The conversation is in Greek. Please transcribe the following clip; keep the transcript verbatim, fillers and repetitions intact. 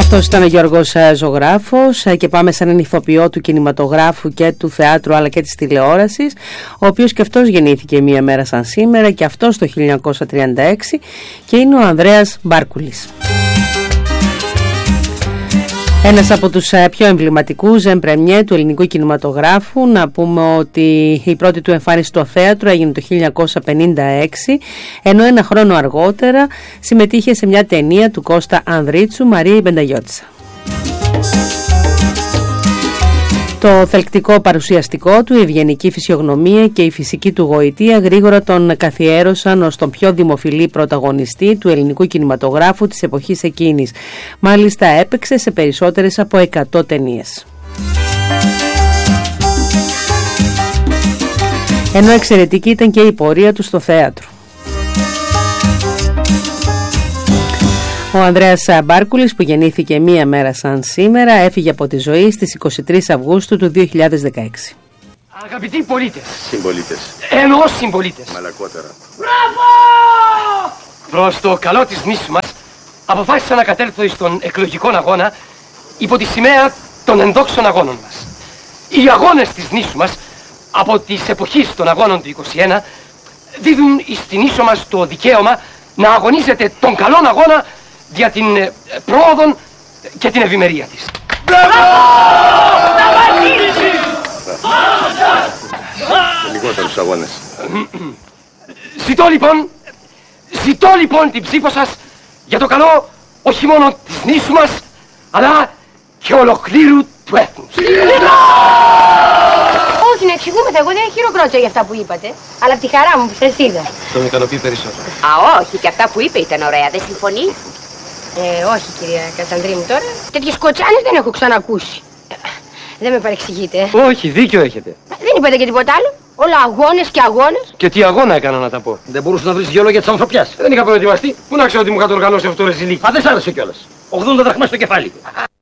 Αυτός ήταν ο Γιώργος Ζωγράφος και πάμε σε έναν ηθοποιό του κινηματογράφου και του θεάτρου αλλά και της τηλεόρασης, ο οποίος και αυτός γεννήθηκε μία μέρα σαν σήμερα και αυτός το χίλια εννιακόσια τριάντα έξι και είναι ο Ανδρέας Μπάρκουλης. Ένας από τους πιο εμβληματικούς εμπρεμιέ του ελληνικού κινηματογράφου. Να πούμε ότι η πρώτη του εμφάνιση στο θέατρο έγινε το χίλια εννιακόσια πενήντα έξι, ενώ ένα χρόνο αργότερα συμμετείχε σε μια ταινία του Κώστα Ανδρίτσου, Μαρία η Μπενταγιώτισσα. Το θελκτικό παρουσιαστικό του, η ευγενική φυσιογνωμία και η φυσική του γοητεία γρήγορα τον καθιέρωσαν ως τον πιο δημοφιλή πρωταγωνιστή του ελληνικού κινηματογράφου της εποχής εκείνης. Μάλιστα έπαιξε σε περισσότερες από εκατό ταινίες. Ενώ εξαιρετική ήταν και η πορεία του στο θέατρο. Ο Ανδρέας Μπάρκουλης, που γεννήθηκε μία μέρα σαν σήμερα, έφυγε από τη ζωή στις είκοσι τρεις Αυγούστου του δύο χιλιάδες δεκαέξι. Αγαπητοί πολίτες. Συμπολίτες. Εννοώ συμπολίτες. Μαλακότερα. Μπράβο! Προς το καλό της νήσου μας, αποφάσισα να κατέλθω στον εκλογικό αγώνα υπό τη σημαία των ενδόξων αγώνων μας. Οι αγώνες της νήσου μας, από τις εποχές των αγώνων του είκοσι ένα, δίδουν στην νήσο μας το δικαίωμα να αγωνίζεται τον καλόν αγώνα για την ε, πρόοδο και την ευημερία της. Μπράβο! Λιγότερους αγώνες. Ζητώ λοιπόν, ζητώ λοιπόν την ψήφο σας για το καλό όχι μόνο της νήσου μας, αλλά και ολοκλήρου του έθνους. Όχι, να εξηγούμεθα, εγώ δεν χειροκρότησα για αυτά που είπατε, αλλά από τη χαρά μου που σας είδα. Αυτό με ικανοποιεί περισσότερο. Α, όχι, και αυτά που είπε ήταν ωραία, δεν συμφωνεί? Ε, όχι κυρία Κασανδρίνη τώρα. Τέτοιες κοτσάνες δεν έχω ξανακούσει. Δεν με παρεξηγείτε. Όχι, δίκιο έχετε. Δεν είπατε και τίποτα άλλο. Όλα αγώνες και αγώνες. Και τι αγώνα έκανα να τα πω. Δεν μπορούσε να βρεις δυο λόγια της ανθρωπιάς. Δεν είχα προετοιμαστεί. Πού να ξέρω ότι μου είχατε οργανώσει αυτό το ρεζιλί. Α, δεν σ' άρεσε κιόλας. ογδόντα δραχμές στο κεφάλι.